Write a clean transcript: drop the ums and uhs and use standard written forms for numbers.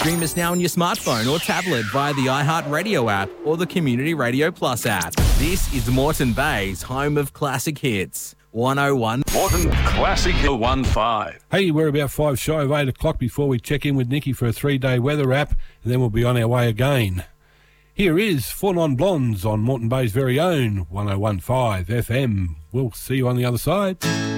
Stream us now on your smartphone or tablet via the iHeartRadio app or the Community Radio Plus app. This is Moreton Bay's home of classic hits. 101. Moreton Classic 15. Hey, we're about 5 shy of 8 o'clock before we check in with Nikki for a 3-day weather wrap, and then we'll be on our way again. Here is Four Non Blondes on Moreton Bay's very own 101.5 FM. We'll see you on the other side.